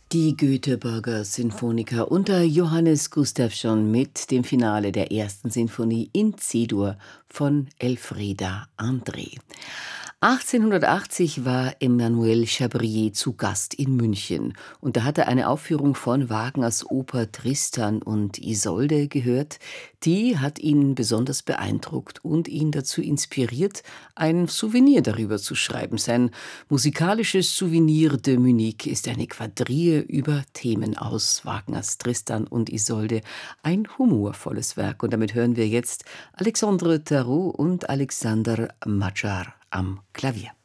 Die Göteborger Sinfoniker unter Johannes Gustafsson mit dem Finale der ersten Sinfonie in C-Dur von Elfriede André. 1880 war Emmanuel Chabrier zu Gast in München und da hat er eine Aufführung von Wagners Oper Tristan und Isolde gehört. Die hat ihn besonders beeindruckt und ihn dazu inspiriert, ein Souvenir darüber zu schreiben. Sein musikalisches Souvenir de Munich ist eine Quadrille über Themen aus Wagners Tristan und Isolde. Ein humorvolles Werk. Und damit hören wir jetzt Alexandre Tarot und Alexander Madjar am Klavier.